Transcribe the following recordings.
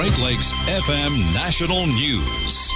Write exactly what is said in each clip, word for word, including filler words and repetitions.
Great Lakes F M National News.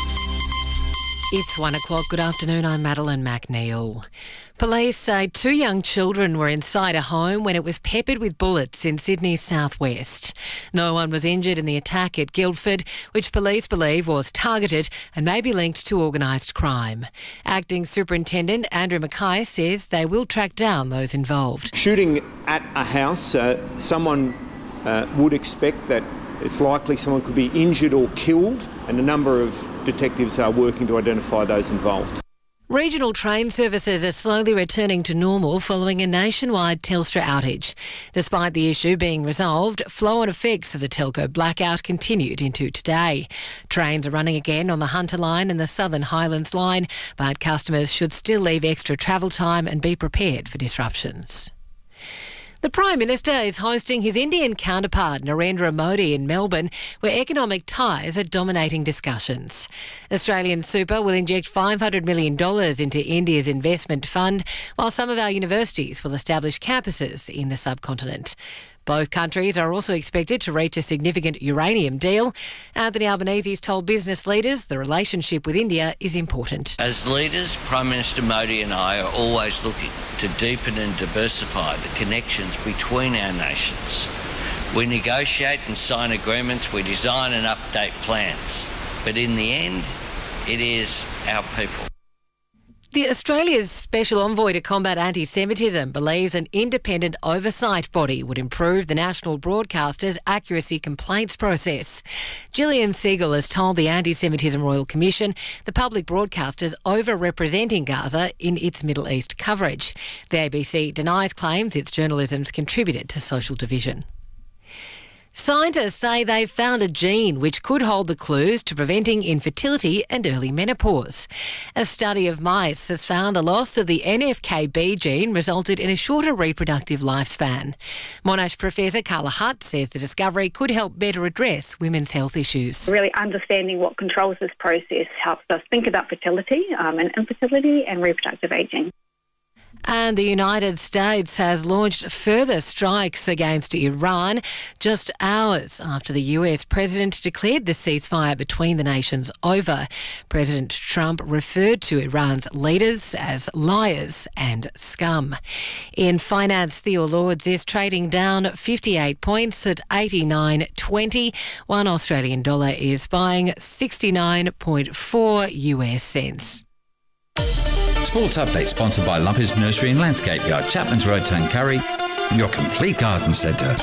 It's one o'clock. Good afternoon. I'm Madeline McNeil. Police say two young children were inside a home when it was peppered with bullets in Sydney's southwest. No one was injured in the attack at Guildford, which police believe was targeted and may be linked to organised crime. Acting Superintendent Andrew Mackay says they will track down those involved. Shooting at a house, uh, someone uh, would expect that it's likely someone could be injured or killed, and a number of detectives are working to identify those involved. Regional train services are slowly returning to normal following a nationwide Telstra outage. Despite the issue being resolved, flow-on effects of the telco blackout continued into today. Trains are running again on the Hunter Line and the Southern Highlands Line, but customers should still leave extra travel time and be prepared for disruptions. The Prime Minister is hosting his Indian counterpart Narendra Modi in Melbourne, where economic ties are dominating discussions. Australian Super will inject five hundred million dollars into India's investment fund, while some of our universities will establish campuses in the subcontinent. Both countries are also expected to reach a significant uranium deal. Anthony Albanese's told business leaders the relationship with India is important. As leaders, Prime Minister Modi and I are always looking to deepen and diversify the connections between our nations. We negotiate and sign agreements, we design and update plans. But in the end, it is our people. The Australia's Special Envoy to Combat Anti-Semitism believes an independent oversight body would improve the national broadcaster's accuracy complaints process. Gillian Siegel has told the Anti-Semitism Royal Commission the public broadcaster's over-representing Gaza in its Middle East coverage. The A B C denies claims its journalism's contributed to social division. Scientists say they've found a gene which could hold the clues to preventing infertility and early menopause. A study of mice has found the loss of the N F K B gene resulted in a shorter reproductive lifespan. Monash Professor Carla Hutt says the discovery could help better address women's health issues. Really understanding what controls this process helps us think about fertility um, and infertility and reproductive ageing. And the United States has launched further strikes against Iran just hours after the U S president declared the ceasefire between the nations over. President Trump referred to Iran's leaders as liars and scum. In finance, Theo Lords is trading down fifty-eight points at eighty-nine twenty. One Australian dollar is buying sixty-nine point four U S cents. Sports Update sponsored by Lumpy's Nursery and Landscape Yard, Chapman's Road, Tuncurry, your complete garden centre.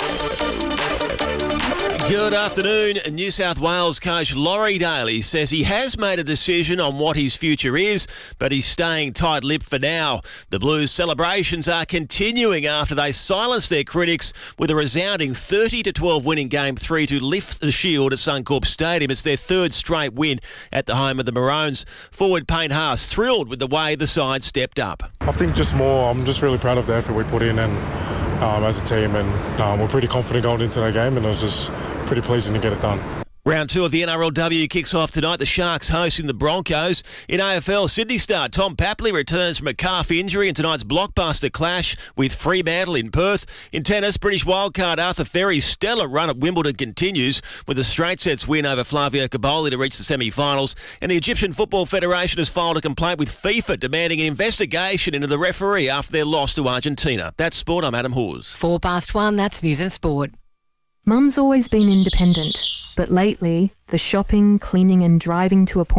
Good afternoon. New South Wales coach Laurie Daly says he has made a decision on what his future is, but he's staying tight-lipped for now. The Blues' celebrations are continuing after they silenced their critics with a resounding thirty to twelve win in Game three to lift the shield at Suncorp Stadium. It's their third straight win at the home of the Maroons. Forward Payne Haas thrilled with the way the side stepped up. I think just more, I'm just really proud of the effort we put in and um, as a team, and um, we're pretty confident going into that game, and it was just pretty pleasing to get it done. Round two of the N R L W kicks off tonight. The Sharks hosting the Broncos. In A F L, Sydney star Tom Papley returns from a calf injury in tonight's blockbuster clash with Fremantle in Perth. In tennis, British wildcard Arthur Ferry's stellar run at Wimbledon continues with a straight sets win over Flavio Cobolli to reach the semi-finals. And the Egyptian Football Federation has filed a complaint with FIFA demanding an investigation into the referee after their loss to Argentina. That's sport. I'm Adam Hawes. Four past one, that's news and sport. Mum's always been independent, but lately, the shopping, cleaning and driving to appointments